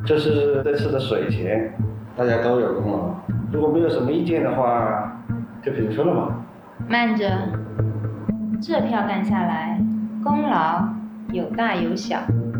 这是这次的水钱，大家都有功劳。如果没有什么意见的话，就平分了嘛。 慢着，这票干下来，功劳有大有小。